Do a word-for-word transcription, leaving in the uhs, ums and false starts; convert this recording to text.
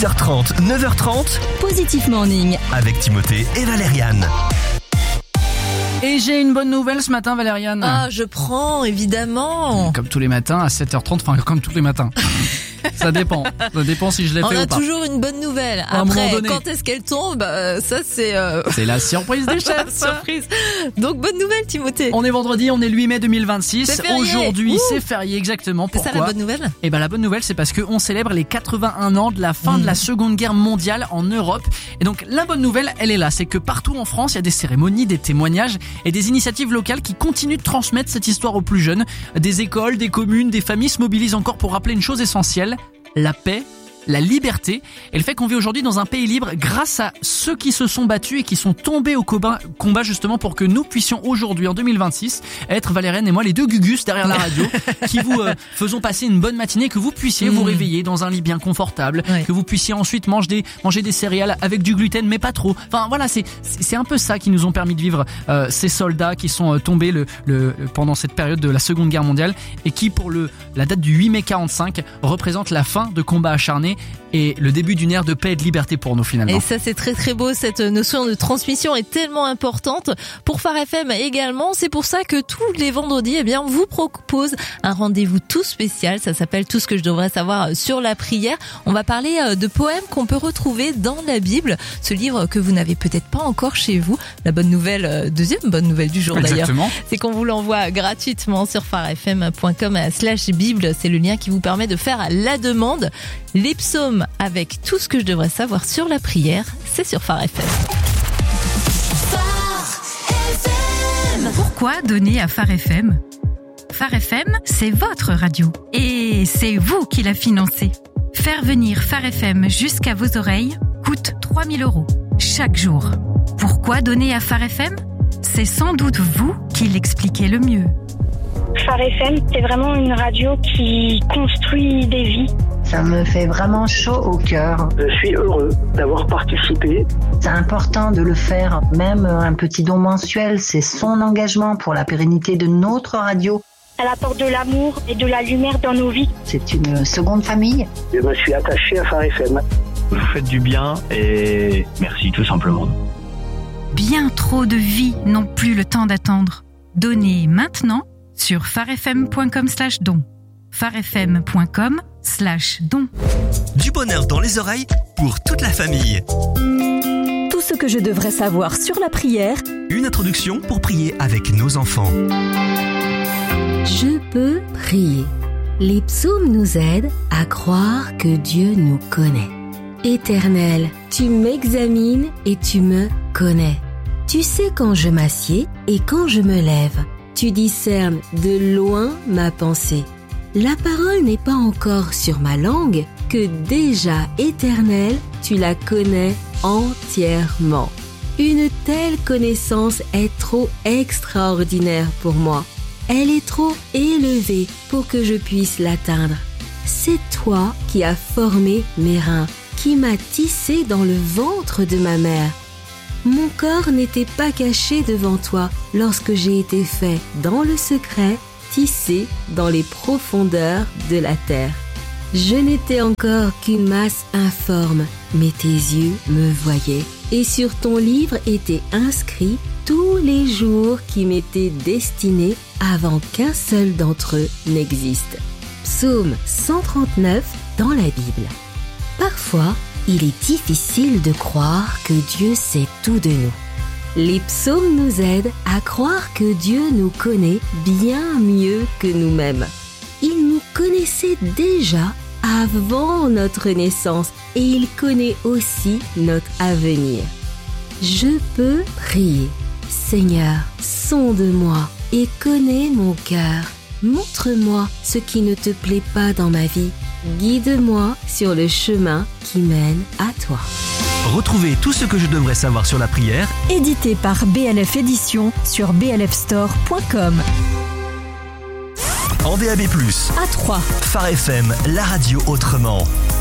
six heures trente, neuf heures trente, Positif Morning avec Timothée et Valériane. Et j'ai une bonne nouvelle ce matin, Valériane. Ah, je prends, évidemment. Comme tous les matins à sept heures trente, enfin comme tous les matins. Ça dépend, ça dépend si je l'ai On fait a ou pas. toujours une bonne nouvelle. À un moment Après, donné. quand est-ce qu'elle tombe, euh, ça c'est... Euh... C'est la surprise des chefs. surprise. Donc bonne nouvelle, Timothée. On est vendredi, on est le huit mai deux mille vingt-six. C'est férié. Aujourd'hui, Ouh. c'est férié, exactement. C'est Pourquoi ça la bonne nouvelle? Eh ben la bonne nouvelle, c'est parce qu'on célèbre les quatre-vingt-un ans de la fin Mmh. de la Seconde Guerre mondiale en Europe. Et donc la bonne nouvelle, elle est là, c'est que partout en France, il y a des cérémonies, des témoignages et des initiatives locales qui continuent de transmettre cette histoire aux plus jeunes. Des écoles, des communes, des familles se mobilisent encore pour rappeler une chose essentielle: la paix, la liberté et le fait qu'on vit aujourd'hui dans un pays libre grâce à ceux qui se sont battus et qui sont tombés au combat, combat justement pour que nous puissions aujourd'hui en deux mille vingt-six être, Valériane et moi, les deux gugus derrière la radio qui vous euh, faisons passer une bonne matinée, que vous puissiez mmh. vous réveiller dans un lit bien confortable, ouais. que vous puissiez ensuite manger des, manger des céréales avec du gluten mais pas trop. Enfin voilà, c'est, c'est un peu ça qui nous ont permis de vivre euh, ces soldats qui sont euh, tombés le, le, pendant cette période de la Seconde Guerre mondiale et qui pour le, la date du huit mai quarante-cinq représente la fin de combats acharnés et le début d'une ère de paix et de liberté pour nous finalement. Et ça c'est très très beau, cette notion de transmission est tellement importante pour Phare F M également. C'est pour ça que tous les vendredis, eh bien, on vous propose un rendez-vous tout spécial. Ça s'appelle Tout ce que je devrais savoir sur la prière. On va parler de poèmes qu'on peut retrouver dans la Bible, ce livre que vous n'avez peut-être pas encore chez vous. La bonne nouvelle, deuxième bonne nouvelle du jour d'ailleurs, c'est qu'on vous l'envoie gratuitement sur pharefm point com slash bible. C'est le lien qui vous permet de faire la demande. Les psaumes avec tout ce que je devrais savoir sur la prière, c'est sur Phare F M. Pourquoi donner à Phare F M ? Phare F M, c'est votre radio. Et c'est vous qui la financez. Faire venir Phare F M jusqu'à vos oreilles coûte trois mille euros chaque jour. Pourquoi donner à Phare F M ? C'est sans doute vous qui l'expliquez le mieux. Phare F M, c'est vraiment une radio qui construit des vies. Ça me fait vraiment chaud au cœur. Je suis heureux d'avoir participé. C'est important de le faire. Même un petit don mensuel, c'est son engagement pour la pérennité de notre radio. Elle apporte de l'amour et de la lumière dans nos vies. C'est une seconde famille. Je me suis attaché à Phare F M. Vous faites du bien et merci tout simplement. Bien trop de vies n'ont plus le temps d'attendre. Donnez maintenant sur pharefm point com slash don. pharefm point com slash don. Du bonheur dans les oreilles pour toute la famille. Tout ce que je devrais savoir sur la prière. Une introduction pour prier avec nos enfants. Je peux prier. Les psaumes nous aident à croire que Dieu nous connaît. Éternel, tu m'examines et tu me connais. Tu sais quand je m'assieds et quand je me lève. Tu discernes de loin ma pensée. La parole n'est pas encore sur ma langue que déjà, Éternel, tu la connais entièrement. Une telle connaissance est trop extraordinaire pour moi. Elle est trop élevée pour que je puisse l'atteindre. C'est toi qui as formé mes reins, qui m'as tissé dans le ventre de ma mère. Mon corps n'était pas caché devant toi lorsque j'ai été fait dans le secret, tissé dans les profondeurs de la terre. Je n'étais encore qu'une masse informe, mais tes yeux me voyaient. Et sur ton livre étaient inscrits tous les jours qui m'étaient destinés avant qu'un seul d'entre eux n'existe. Psaume cent trente-neuf dans la Bible. Parfois, il est difficile de croire que Dieu sait tout de nous. Les psaumes nous aident à croire que Dieu nous connaît bien mieux que nous-mêmes. Il nous connaissait déjà avant notre naissance et il connaît aussi notre avenir. Je peux prier. Seigneur, sonde-moi et connais mon cœur. Montre-moi ce qui ne te plaît pas dans ma vie. Guide-moi sur le chemin qui mène à toi. Retrouvez tout ce que je devrais savoir sur la prière, Édité par B L F Éditions sur b l f store point com. en D A B plus, À Troyes. Phare F M, la radio autrement.